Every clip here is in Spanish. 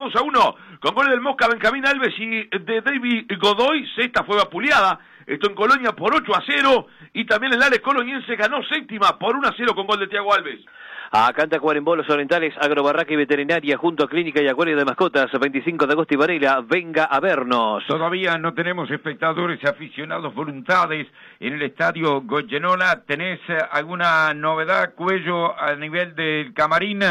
2-1, con goles del Mosca Benjamín Alves y de David Godoy. Sexta fue vapuleada, esto en Colonia por 8-0, y también el Ares Coloniense ganó séptima por 1-0 con gol de Thiago Alves. Acá en Tacuarembó, Los Orientales, Agrobarraca y Veterinaria, junto a Clínica y Acuario de Mascotas, 25 de agosto y Varela, venga a vernos. Todavía no tenemos espectadores aficionados voluntades en el estadio Goyenola. ¿Tenés alguna novedad, Cuello, a nivel del camarín?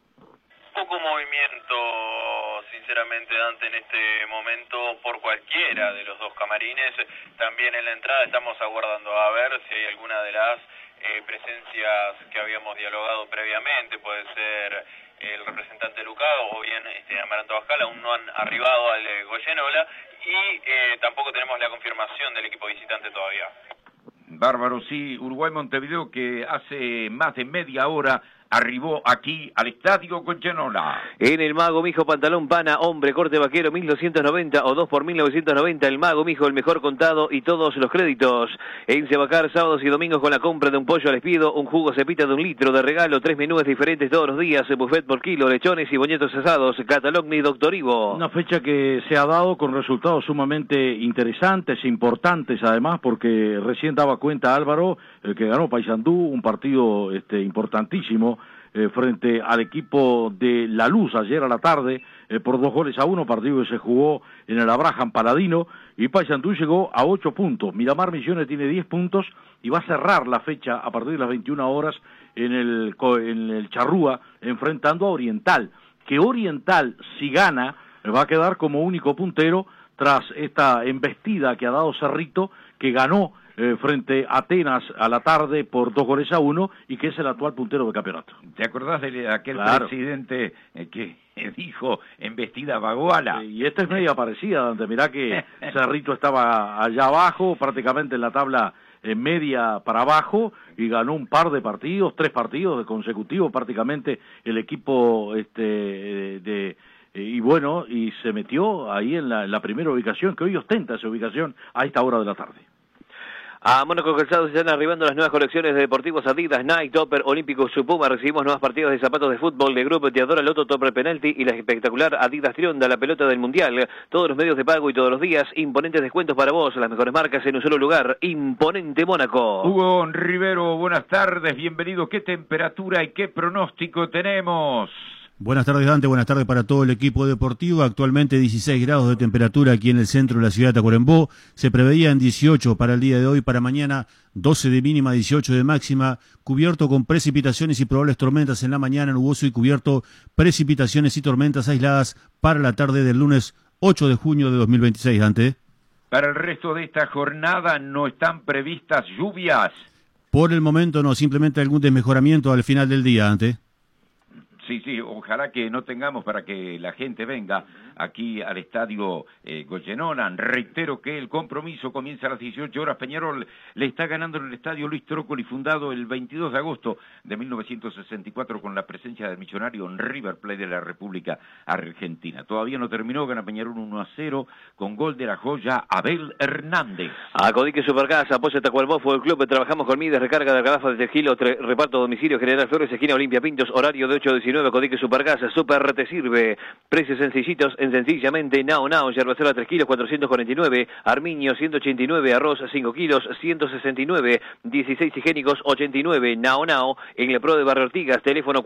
Poco movimiento, sinceramente, Dante, en este momento por cualquiera de los dos camarines. También en la entrada estamos aguardando a ver si hay alguna de las presencias que habíamos dialogado previamente. Puede ser el representante Lucado o bien Amaranto Bajal. Aún no han arribado al Goyenola y tampoco tenemos la confirmación del equipo visitante todavía. Bárbaro, sí, Uruguay-Montevideo, que hace más de media hora arribó aquí al estadio Goyenola. En el Mago Mijo, pantalón pana, hombre, corte vaquero, 1290 o 2 por 1990. El Mago Mijo, el mejor contado y todos los créditos. En Cebacar, sábados y domingos con la compra de un pollo les pido, un jugo cepita de 1 litro de regalo, 3 menús diferentes todos los días, buffet por kilo, lechones y boñetos asados, Catalogni Doctor Ivo. Una fecha que se ha dado con resultados sumamente interesantes, importantes además, porque recién daba cuenta Álvaro, el que ganó Paysandú, un partido importantísimo, frente al equipo de La Luz ayer a la tarde, por 2-1, partido que se jugó en el Abraham Paladino, y Paysandú llegó a 8 puntos. Miramar Misiones tiene 10 puntos y va a cerrar la fecha a partir de las 21 horas en el Charrúa, enfrentando a Oriental, que Oriental, si gana, va a quedar como único puntero tras esta embestida que ha dado Cerrito, que ganó frente a Atenas a la tarde por 2-1 y que es el actual puntero del campeonato. ¿Te acordás de aquel Claro. presidente que dijo embestida Baguala? Y esta es media parecida, Dante. Mirá que Cerrito estaba allá abajo, prácticamente en la tabla media para abajo, y ganó un par de partidos, 3 partidos de consecutivos prácticamente el equipo y bueno, y se metió ahí en la primera ubicación, que hoy ostenta esa ubicación a esta hora de la tarde. A Mónaco Calzados están arribando las nuevas colecciones de deportivos Adidas, Nike, Topper, Olímpicos, Supuma. Recibimos nuevas partidas de zapatos de fútbol de Grupo Teadora, Loto, Topper Penalty y la espectacular Adidas Trionda, la pelota del Mundial. Todos los medios de pago y todos los días, imponentes descuentos para vos, las mejores marcas en un solo lugar. Imponente Mónaco. Hugo Rivero, buenas tardes, bienvenido. ¿Qué temperatura y qué pronóstico tenemos? Buenas tardes, Dante, buenas tardes para todo el equipo deportivo. Actualmente 16 grados de temperatura aquí en el centro de la ciudad de Tacuarembó. Se preveían 18 para el día de hoy, para mañana 12 de mínima, 18 de máxima. Cubierto con precipitaciones y probables tormentas en la mañana, nuboso y cubierto, precipitaciones y tormentas aisladas para la tarde del lunes 8 de junio de 2026, Dante. Para el resto de esta jornada no están previstas lluvias. Por el momento no, simplemente algún desmejoramiento al final del día, Dante. Sí, ojalá que no tengamos para que la gente venga aquí al estadio Goyenola. Reitero que el compromiso comienza a las 18 horas. Peñarol le está ganando en el estadio Luis Trócoli, fundado el 22 de agosto de 1964 con la presencia del millonario en River Plate de la República Argentina. Todavía no terminó, gana Peñarol 1-0 con gol de la joya Abel Hernández. A Codique Supergas, apoyo Tacuarembó Fútbol Club, trabajamos con Mides, recarga de garrafas de Tegilo, reparto a domicilio, General Flores, esquina Olimpia Pintos, horario de 8 a 19. Codique Supergas, Super te sirve. Precios sencillitos en sencillamente Nao, yerbacerola 3 kilos, 449. Armiño, 189. Arroz, 5 kilos, 169. 16 higiénicos, 89. Nao, en el Pro de Barrio Ortigas, teléfono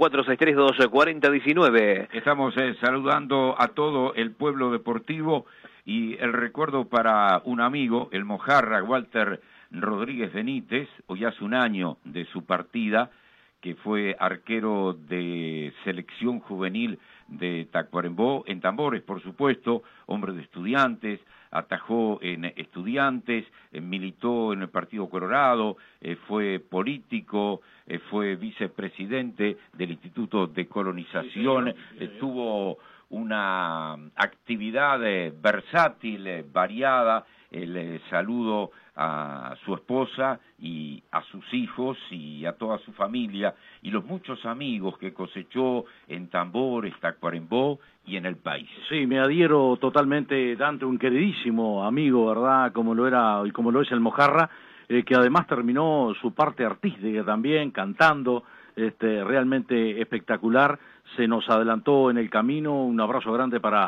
4632-4019. Estamos saludando a todo el pueblo deportivo y el recuerdo para un amigo, el mojarra Walter Rodríguez Benítez, hoy hace un año de su partida, que fue arquero de selección juvenil de Tacuarembó, en Tambores, por supuesto, hombre de Estudiantes, atajó en Estudiantes, militó en el Partido Colorado, fue político, fue vicepresidente del Instituto de Colonización, tuvo una actividad versátil, variada. El saludo a su esposa y a sus hijos y a toda su familia y los muchos amigos que cosechó en Tambores, Tacuarembó y en el país. Sí, me adhiero totalmente, Dante, un queridísimo amigo, ¿verdad? Como lo era y como lo es el Mojarra, que además terminó su parte artística también, cantando, realmente espectacular. Se nos adelantó en el camino. Un abrazo grande para